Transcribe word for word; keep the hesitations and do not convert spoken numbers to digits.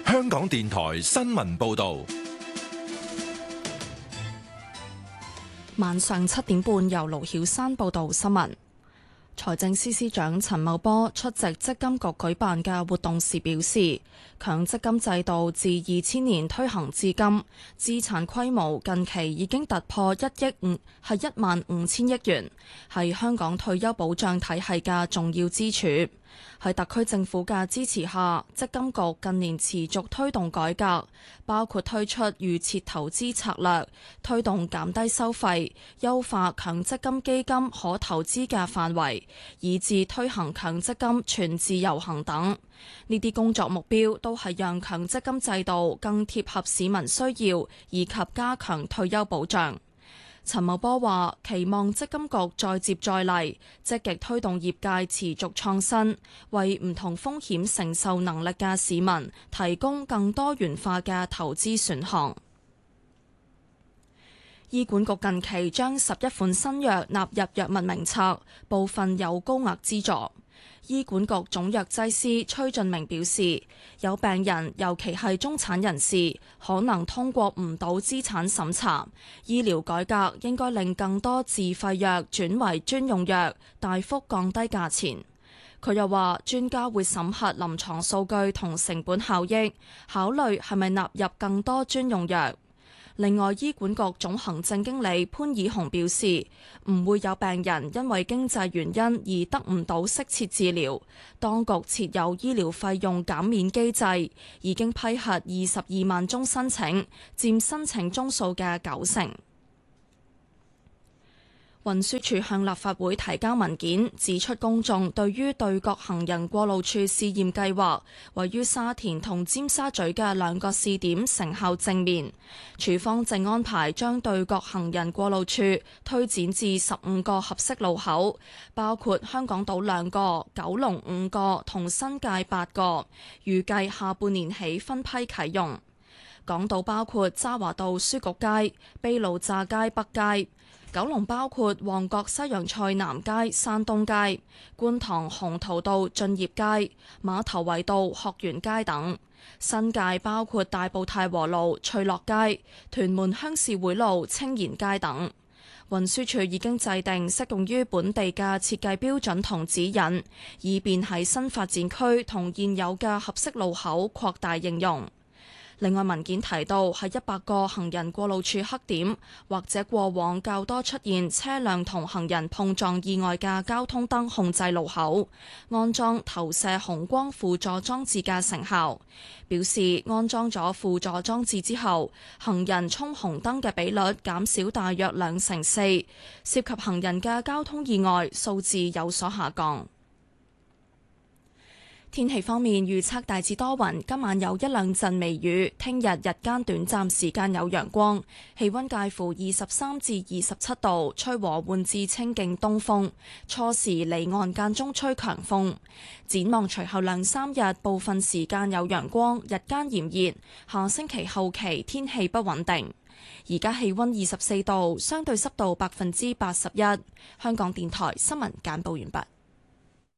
香港電台新聞報道。 晚上七點半，由盧曉山報道新聞。財政司司長陳茂波出席積金局舉辦嘅活動時表示，強積金制度自二千年推行至今，資產規模近期已經突破一億五，係一萬五千億元，係香港退休保障體系嘅重要支柱。喺特區政府嘅支持下，積金局近年持續推動改革，包括推出預設投資策略，推動減低收費，優化強積金基金可投資嘅範圍，以至推行強積金全自由行等。呢啲工作目標都係讓強積金制度更貼合市民需要，以及加強退休保障。陳茂波話：期望積金局再接再厲，積極推動業界持續創新，為唔同風險承受能力嘅市民提供更多元化嘅投資選項。醫管局近期將十一款新藥納入藥物名冊，部分有高額資助。醫管局總藥劑師崔俊明表示，有病人，尤其係中產人士，可能通過唔到資產審查。醫療改革應該令更多自費藥轉為專用藥，大幅降低價錢。佢又話，專家會審核臨床數據同成本效益，考慮係咪納入更多專用藥。另外，醫管局總行政經理潘以雄表示，唔會有病人因為經濟原因而得唔到適切治療。當局設有醫療費用減免機制，已經批核二十二萬宗申請，佔申請宗數嘅九成。運輸署向立法會提交文件，指出公眾對於對角行人過路處試驗計劃位於沙田同尖沙咀嘅兩個試點成效正面，署方正安排將對角行人過路處推展至十五個合適路口，包括香港島兩個、九龍五個同新界八個，預計下半年起分批啟用。港島包括渣華道書局街、卑路乍街北街。九龍包括旺角西洋菜南街、山東街、觀塘鴻圖道駿業街、馬頭圍道學園街等；新界包括大埔太和路翠樂街、屯門鄉事會路青賢街等。運輸署已經制定適用於本地嘅設計標準同指引，以便喺新發展區同現有嘅合適路口擴大應用。另外，文件提到喺一百個行人過路處黑點，或者過往較多出現車輛同行人碰撞意外嘅交通燈控制路口，安裝投射紅光輔助裝置嘅成效。表示安裝咗輔助裝置之後，行人衝紅燈嘅比率減少大約兩成四，涉及行人嘅交通意外數字有所下降。天氣方面，預測大致多雲，今晚有一兩陣微雨，聽日日間短暫時間有陽光，氣溫介乎二十三至二十七度，吹和緩至清勁東風，初時離岸間中吹強風。展望隨後兩三日，部分時間有陽光，日間炎熱，下星期後期天氣不穩定。而家氣溫二十四度，相對濕度百分之八十一。香港電台新聞簡報完畢。